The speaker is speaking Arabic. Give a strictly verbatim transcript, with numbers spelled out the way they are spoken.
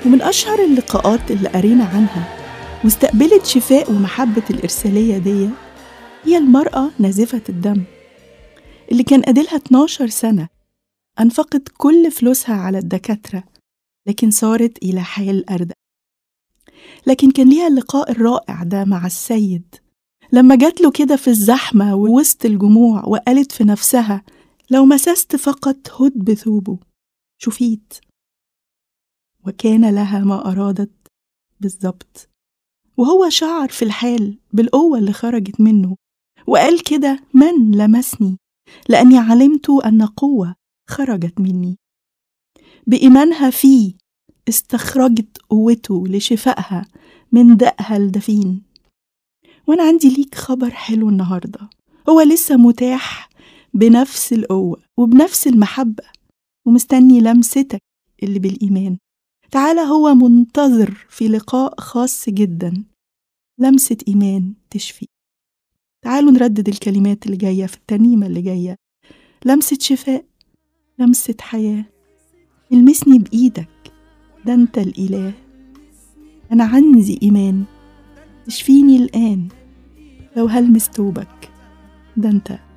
ومن أشهر اللقاءات اللي قرينا عنها واستقبلت شفاء ومحبة الإرسالية دي هي المرأة نازفة الدم اللي كان قدلها اتناشر سنة، أنفقت كل فلوسها على الدكاترة لكن صارت إلى حال أردأ. لكن كان ليها اللقاء الرائع ده مع السيد لما جات له كده في الزحمة ووسط الجموع وقالت في نفسها: لو مسست فقط هد بثوبه شفيت. وكان لها ما أرادت بالضبط، وهو شعر في الحال بالقوة اللي خرجت منه وقال كده: من لمسني لأني علمت أن قوة خرجت مني. بإيمانها فيه استخرجت قوته لشفائها من دائها الدفين. وأنا عندي ليك خبر حلو النهاردة، هو لسه متاح بنفس القوة وبنفس المحبة ومستني لمستك اللي بالإيمان. تعالى، هو منتظر في لقاء خاص جدا، لمسة إيمان تشفي. تعالوا نردد الكلمات اللي جاية في الترنيمة اللي جاية: لمسة شفاء، لمسة حياة، المسني بإيدك، ده أنت الإله. أنا عندي إيمان تشفيني الآن، لو هلمس توبك، ده أنت